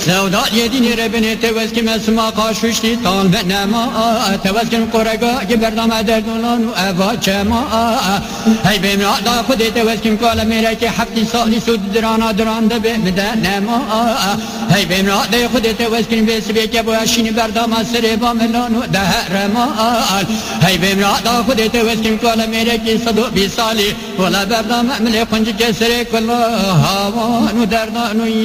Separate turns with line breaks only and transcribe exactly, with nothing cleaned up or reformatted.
سوداء يديني ربني توسكي مسما قاشوشتي طال بنما توسكي قرقا جبردام دردولان وأفا جما هاي بمرا دا خدي توسكي قال ميركي حفتي صالي سود درانا دران دبي مدنما هاي بمرا دا خدي توسكي بسبيك ابو هشيني بردام سربا ملان ودهرما هاي بمرا دا خدي توسكي قال ميركي صدو بيصالي ولا بردام ملي قنج كسرك والله هاوان ودردان